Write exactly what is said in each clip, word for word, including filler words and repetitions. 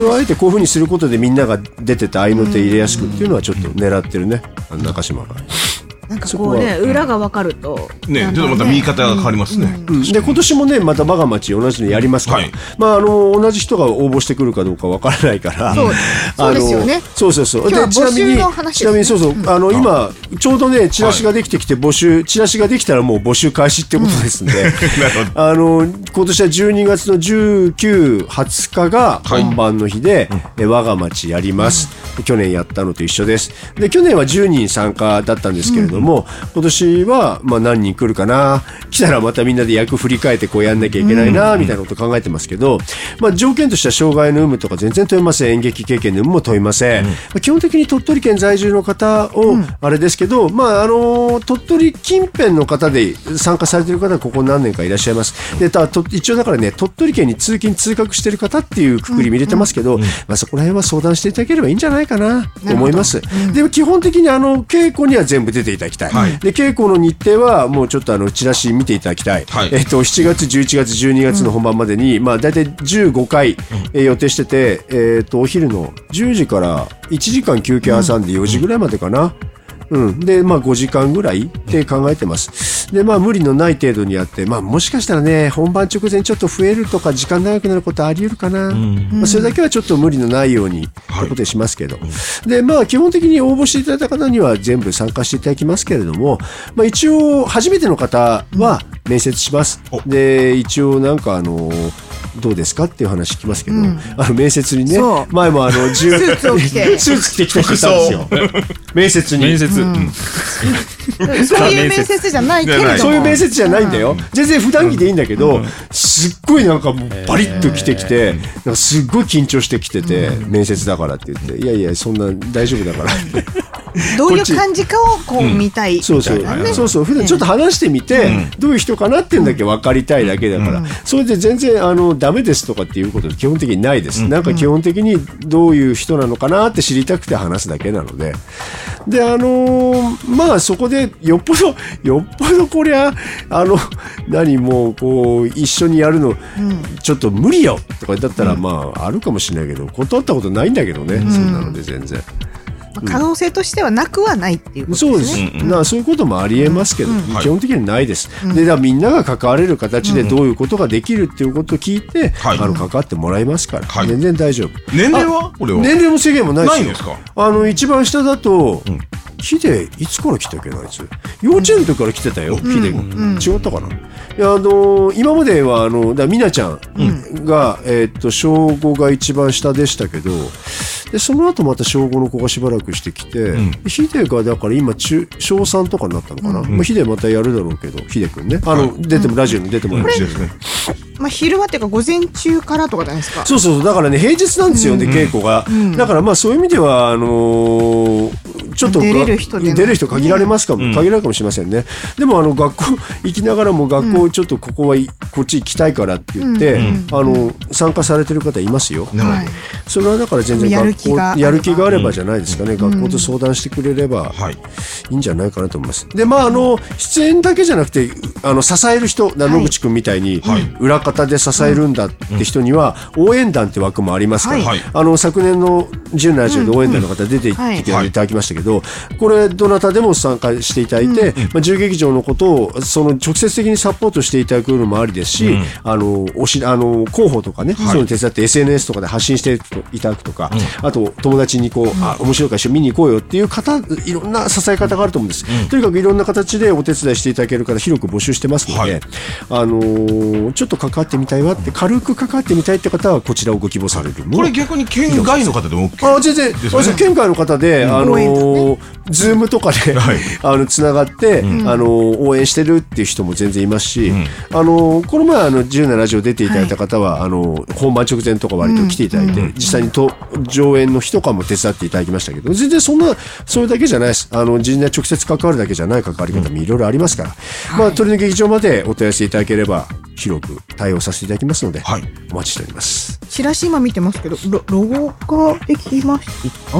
あえてこういう風にすることでみんなが出てた合いの手入れやすくっていうのはちょっと狙ってるね、中島が。 なんかこうね、裏が分かるとね、ちょっとまた見方が変わりますね。 うんうん、で今年もねまた我が町同じのやりますから、はい、まああの同じ人が応募してくるかどうか分からないから、 そうそうですよね。 そうそうそう。 今日は募集の話ですね。 ちなみにそうそう、あの、うん、今ちょうどねチラシができてきて募集、はい、チラシができたらもう募集開始ってことですんで、うん、あの今年はじゅうにがつのじゅうく、はつかが本番の日で、はい、我が町やります、うん、去年やったのと一緒です。で去年はじゅうにん参加だったんですけれども、うん、今年はまあ何人来るかな、来たらまたみんなで役振り返ってこうやんなきゃいけないなみたいなこと考えてますけど、まあ、条件としては障害の有無とか全然問いません、演劇経験の有無も問いません、うん、まあ、基本的に鳥取県在住の方をあれですけど、うん、まああの鳥取近辺の方で参加されている方はここ何年かいらっしゃいます。でたと一応だからね鳥取県に通勤通学している方っていうくくり見れてますけど、うんうん、まあ、そこら辺は相談していただければいいんじゃないかなと思います、うん、でも基本的にあの稽古には全部出ていただきたい、はい、で稽古の日程はもうちょっとあのチラシ見ていただきたい、はい、えっと、しちがつじゅういちがつじゅうにがつの本番までに、うん、まあ、大体じゅうごかい、えー、予定してて、えー、とお昼のじゅうじからいちじかん休憩挟んでよじぐらいまでかな、うんうん、でまあごじかんぐらいって考えてます。でまあ無理のない程度にやって、まあ、もしかしたらね本番直前ちょっと増えるとか時間長くなることあり得るかな、うん、まあ、それだけはちょっと無理のないようにということにしますけど、はい、でまあ基本的に応募していただいた方には全部参加していただきますけれども、まあ、一応初めての方は面接します、うん、で一応なんかあのどうですかっていう話聞きますけど、うん、あの面接にね前もあのスーツを着てスーツ着てきた人いたんですよ面接に面接、うん、 そういう面接じゃないけれども、 そういう面接じゃないんだよ、うん、全然普段着でいいんだけど、うん、すっごいなんかもうバリッと着てきて、なんかすっごい緊張してきてて、うん、面接だからって言って、いやいやそんな大丈夫だからってどういう感じかをこう見たい、うん、 そうそう、ね、そうそう普段ちょっと話してみて、うん、どういう人かなっていうのだけ分かりたいだけだから、うん、それで全然あのダメですとかっていうこと基本的にないです、うん、なんか基本的にどういう人なのかなって知りたくて話すだけなので、であのー、まあそこでよっぽどよっぽどこりゃあの何もうこう一緒にやるの、うん、ちょっと無理よとかだったら、まああるかもしれないけど断ったことないんだけどね、うん、そんなので全然可能性としてはなくはないっていうことですね。 そうです、うん、なそういうこともありえますけど、うん、基本的にはないです、うん、でみんなが関われる形でどういうことができるっていうことを聞いて、うん、あの関わってもらいますから、はい、全然大丈夫。 年齢はこれは年齢も制限もないですよ。 ないんですか。 あの一番下だと、うん、ヒデいつから来たっけなあいつ幼稚園の時から来てたよ、うん、ヒデ、うん、違ったかな。いやあのー、今まではあのだみなちゃんが、うん、えー、っと小ごが一番下でしたけど、でその後また小ごの子がしばらくしてきて、うん、ヒデがだから今中小さんとかになったのかな、うん、まあ、ヒデまたやるだろうけど、ヒデくんねあの、はい、出てもラジオに出てもらうしですね、 まあ、昼間っていうか午前中からとかじゃないですか。 そうそうそう、だからね平日なんですよね、うん、稽古が、うん、だからまあそういう意味ではあのーちょっと出れる人で出る人限られますかも、うん、限られるかもしれませんね。でもあの学校行きながらも学校ちょっとここはこっち行きたいからって言って、うん、あの参加されてる方いますよ、うん、それはだから全然学校やる気があればじゃないですかね、うん、学校と相談してくれればいいんじゃないかなと思います。でまああの出演だけじゃなくてあの支える人、野口くんみたいに裏方で支えるんだって人には応援団って枠もありますから、はい、あの昨年のじゅうのラジオで応援団の方出ていただきましたけど、これどなたでも参加していただいて、うん、まあ、自由劇場のことをその直接的にサポートしていただくのもありですし、うん、あのおしあの広報とかね、はい、そういうの手伝って エスエヌエス とかで発信していただくとか、うん、あと友達にこう、うん、あ面白いから一緒に見に行こうよっていう方、いろんな支え方があると思うんです、うん、とにかくいろんな形でお手伝いしていただける方広く募集してますので、はい、あのー、ちょっと関わってみたいわって軽く関わってみたいって方はこちらをご希望される。 これ逆に県外の方でも OK？ あ全然ですよね。県外の方で、うん、あのーズームとかで、はい、あのつながって、うん、あの応援してるっていう人も全然いますし、うん、あのこの前あの自由なラジオ出ていただいた方は、はい、あの本番直前とか割と来ていただいて、うん、実際にと上演の日とかも手伝っていただきましたけど、全然そんなそれだけじゃないです。あの自分で直接関わるだけじゃない関わり方もいろいろありますから、うん、まあ、鳥の劇場までお問い合わせいただければ広く対応させていただきますので、はい、お待ちしております。 チラシ今見てますけど ロ, ロゴができました？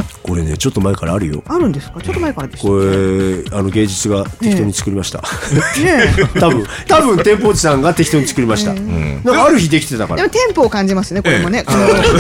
これねちょっと前からあるよ。 あるんですか？ちょっと前からでした。 これあの芸術が適当に作りました、ねえ、多分多分店舗地さんが適当に作りました、えー、なんかある日できてたから。 でも店舗を感じますねこれもね、えー、